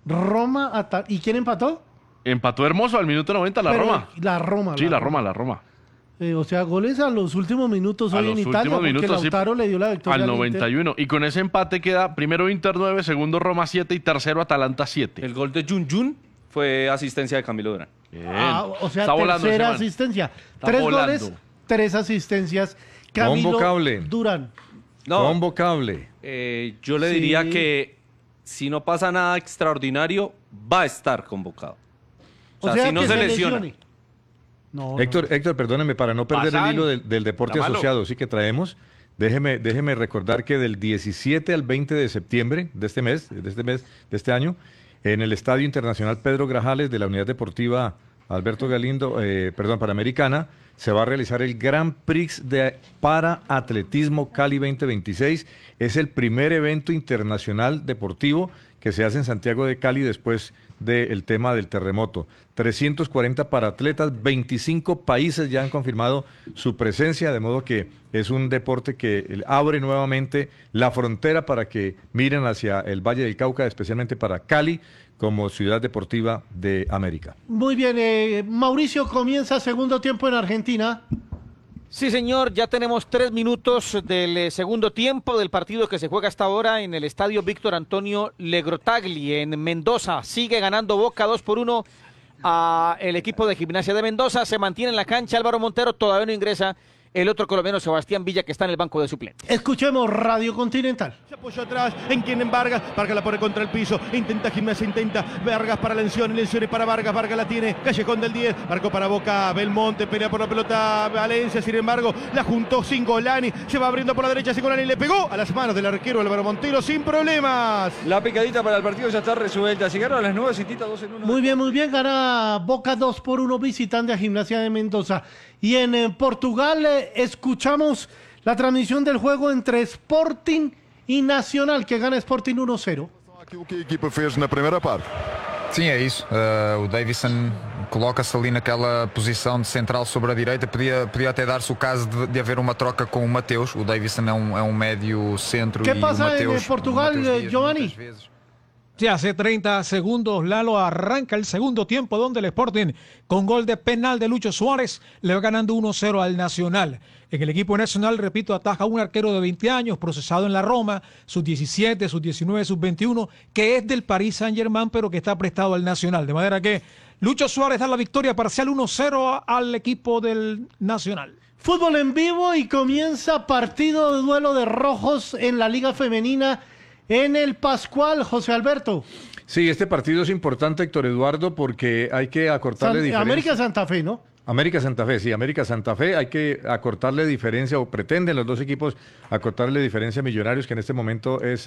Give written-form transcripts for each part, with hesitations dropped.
¿Y quién empató? Empató Hermoso al minuto 90 Roma. La Roma. Sí, la Roma. O sea, goles a los últimos minutos hoy en Italia, porque Lautaro le dio la victoria al 91. Y con ese empate queda primero Inter 9, segundo Roma 7 y tercero Atalanta 7. El gol de Jun fue asistencia de Camilo Durán. O sea, tercera asistencia. 3 goles, 3 asistencias. Camilo Durán. No, convocable. Yo le diría que si no pasa nada extraordinario, va a estar convocado. O sea si no se lesiona. Héctor, perdóneme, para no perder el hilo del deporte asociado, sí que traemos, déjeme recordar que del 17 al 20 de septiembre de este año, en el Estadio Internacional Pedro Grajales de la Unidad Deportiva Alberto Galindo, Panamericana, se va a realizar el Grand Prix de Para-Atletismo Cali 2026. Es el primer evento internacional deportivo que se hace en Santiago de Cali después del tema del terremoto. 340 paratletas, 25 países ya han confirmado su presencia, de modo que es un deporte que abre nuevamente la frontera para que miren hacia el Valle del Cauca, especialmente para Cali, como ciudad deportiva de América. Muy bien, Mauricio, comienza segundo tiempo en Argentina. Sí, señor, ya tenemos 3 minutos del segundo tiempo del partido que se juega hasta ahora en el estadio Víctor Antonio Legrotagli en Mendoza. Sigue ganando Boca 2-1 a el equipo de Gimnasia de Mendoza. Se mantiene en la cancha Álvaro Montero, todavía no ingresa el otro colombiano Sebastián Villa, que está en el banco de suplentes. Escuchemos Radio Continental. Se apoyó atrás, en quien Vargas la pone contra el piso, intenta Gimnasia, Vargas para Lencioni para Vargas la tiene, Callejón del 10, marcó para Boca, Belmonte, pelea por la pelota Valencia, sin embargo, la juntó Cingolani, se va abriendo por la derecha, Cingolani le pegó a las manos del arquero Álvaro Montero sin problemas. La picadita para el partido ya está resuelta, llegaron a las 9, citita 2-1. Muy bien, gana Boca 2-1 visitante a Gimnasia de Mendoza. Y en Portugal escuchamos la transmisión del juego entre Sporting y Nacional, que gana Sporting 1-0. Aquilo que a equipa fez na primeira parte. Sim, é isso. O Davidson coloca-se ali naquela posição de central sobre a direita. Podia até dar-se o caso de haver uma troca com o Mateus. O Davidson é um médio centro. ¿Qué pasa en Portugal, Giovanni? Sí, hace 30 segundos, Lalo, arranca el segundo tiempo donde el Sporting, con gol de penal de Lucho Suárez, le va ganando 1-0 al Nacional. En el equipo nacional, repito, ataja un arquero de 20 años, procesado en la Roma, sub-17, sub-19, sub-21, que es del Paris Saint-Germain, pero que está prestado al Nacional. De manera que Lucho Suárez da la victoria parcial 1-0 al equipo del Nacional. Fútbol en vivo y comienza partido de duelo de rojos en la Liga Femenina en el Pascual, José Alberto. Sí, este partido es importante, Héctor Eduardo, porque hay que acortarle diferencia. América Santa Fe, ¿no? América Santa Fe, sí, América Santa Fe, hay que acortarle diferencia, o pretenden los dos equipos acortarle diferencia a Millonarios, que en este momento es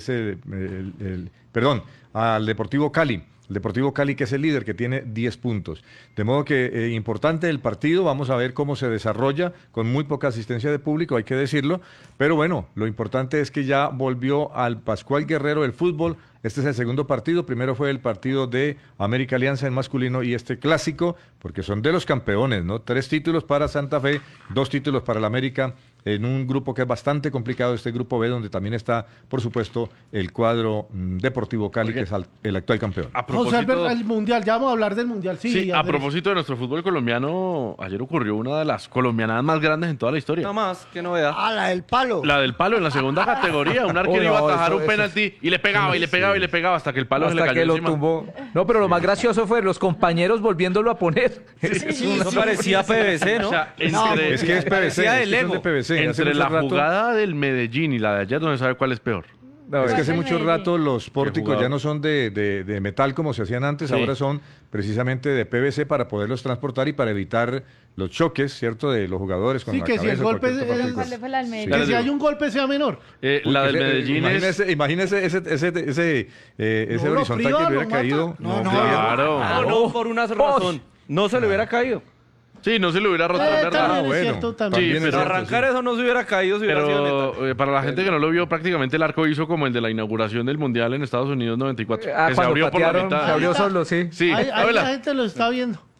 al Deportivo Cali. El Deportivo Cali, que es el líder, que tiene 10 puntos. De modo que importante el partido, vamos a ver cómo se desarrolla, con muy poca asistencia de público, hay que decirlo, pero bueno, lo importante es que ya volvió al Pascual Guerrero el fútbol. Este es el segundo partido, primero fue el partido de América Alianza en masculino y este clásico, porque son de los campeones, ¿no? 3 títulos para Santa Fe, 2 títulos para el América, en un grupo que es bastante complicado, este grupo B, donde también está, por supuesto, el cuadro Deportivo Cali, que es el actual campeón. José Alberto, el Mundial, ya vamos a hablar del Mundial. Sí, a propósito de nuestro fútbol colombiano, ayer ocurrió una de las colombianadas más grandes en toda la historia. Nada más, qué novedad. La del palo. La del palo en la segunda categoría, un arquero iba a atajar un penalti y le pegaba hasta que el palo se le cayó encima. Tumbó. No, pero lo más gracioso fue los compañeros volviéndolo a poner. Eso parecía PVC, ¿no? O sea, es que es PVC, de PVC. Entre la jugada del Medellín y la de ayer, no se sabe cuál es peor. No, es que hace mucho rato los pórticos ya no son de metal como se hacían antes, ahora son precisamente de PVC para poderlos transportar y para evitar los choques, ¿cierto?, de los jugadores con la cabeza. Sí, que si el golpe que si hay un golpe sea menor. La del Medellín imagínese ese horizontal que le hubiera caído. No, por una razón. No se le hubiera caído. Sí, no se le hubiera roto, ¿verdad? Bueno, sí, pero arrancar eso no se hubiera caído. Pero para la gente que no lo vio, prácticamente el arco hizo como el de la inauguración del Mundial en Estados Unidos 94. Que se abrió por la mitad. Se abrió solo, sí. Ahí la gente lo está viendo.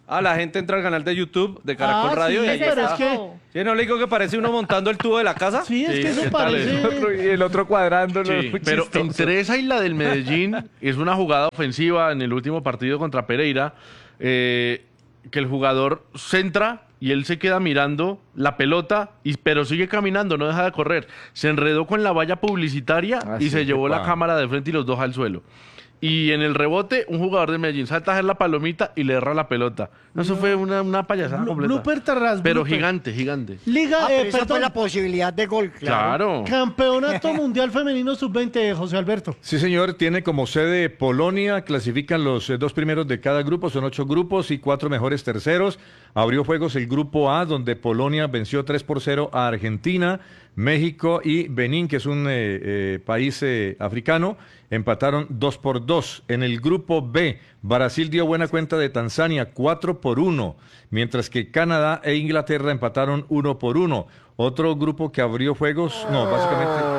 La gente entra al canal de YouTube de Caracol Radio sí, y ahí pero está. es que... ¿Sí, no le digo que parece uno montando el tubo de la casa? Sí, es que eso ¿qué tal parece... Y el otro cuadrándolo. Sí, pero entre esa y la del Medellín es una jugada ofensiva en el último partido contra Pereira, que el jugador centra y él se queda mirando la pelota, pero sigue caminando, no deja de correr. Se enredó con la valla publicitaria y sí, se llevó la epa. cámara de frente y los dos al suelo. Y en el rebote, un jugador de Medellín salta a hacer la palomita y le erra la pelota. Eso fue una payasada completa. Blooper tras Pero blooper. gigante, gigante. Liga, Pero esa fue perdón, la posibilidad de gol, Claro. Campeonato Mundial Femenino Sub-20, José Alberto. Sí, señor, tiene como sede Polonia, clasifican los dos primeros de cada grupo, son 8 grupos y 4 mejores terceros. Abrió juegos el grupo A, donde Polonia venció 3-0 a Argentina, México y Benín, que es un país africano, empataron 2-2. En el grupo B, Brasil dio buena cuenta de Tanzania, 4-1, mientras que Canadá e Inglaterra empataron 1-1. Otro grupo que abrió juegos, no, básicamente